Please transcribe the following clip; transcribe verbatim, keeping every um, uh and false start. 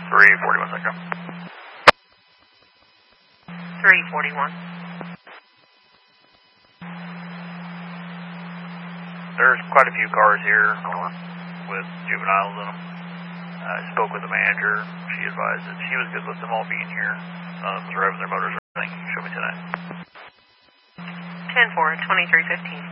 three forty-one, Echo. three forty-one. There's quite a few cars here with juveniles in them. I spoke with the manager. She advised that she was good with them all being here. None of them was driving their motors or anything. Show me tonight. ten four, twenty-three fifteen.